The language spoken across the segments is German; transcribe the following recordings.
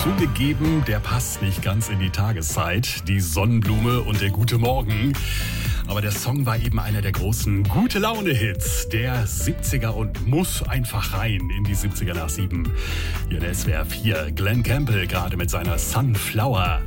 Zugegeben, der passt nicht ganz in die Tageszeit. Die Sonnenblume und der gute Morgen. Aber der Song war eben einer der großen Gute-Laune-Hits der 70er und muss einfach rein in die 70er nach 7. Hier in der SWR 4. Glenn Campbell gerade mit seiner Sunflower.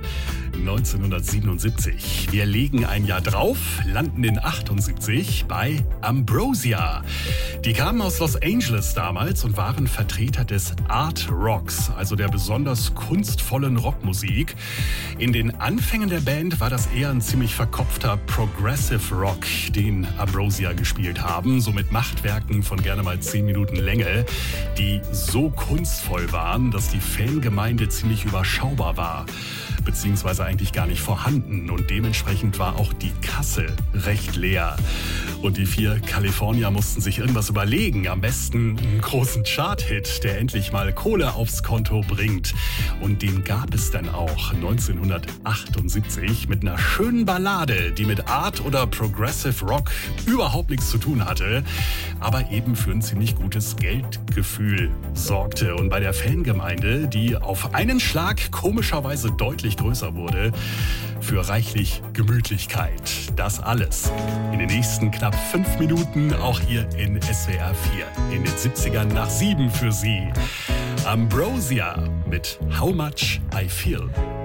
1977. Wir legen ein Jahr drauf, landen in 78 bei Ambrosia. Die kamen aus Los Angeles damals und waren Vertreter des Art Rocks, also der besonders kunstvollen Rockmusik. In den Anfängen der Band war das eher ein ziemlich verkopfter Progressive Rock, den Ambrosia gespielt haben, so mit Machtwerken von gerne mal 10 Minuten Länge, die so kunstvoll waren, dass die Fangemeinde ziemlich überschaubar war. Beziehungsweise eigentlich gar nicht vorhanden und dementsprechend war auch die Kasse recht leer. Und die 4 Kalifornier mussten sich irgendwas überlegen, am besten einen großen Chart-Hit, der endlich mal Kohle aufs Konto bringt. Und den gab es dann auch 1978 mit einer schönen Ballade, die mit Art oder Progressive Rock überhaupt nichts zu tun hatte, aber eben für ein ziemlich gutes Geldgefühl sorgte. Und bei der Fangemeinde, die auf einen Schlag komischerweise deutlich größer wurde, für reichlich Gemütlichkeit. Das alles in den nächsten knapp 5 Minuten, auch hier in SWR 4. In den 70ern nach 7 für Sie. Ambrosia mit How Much I Feel.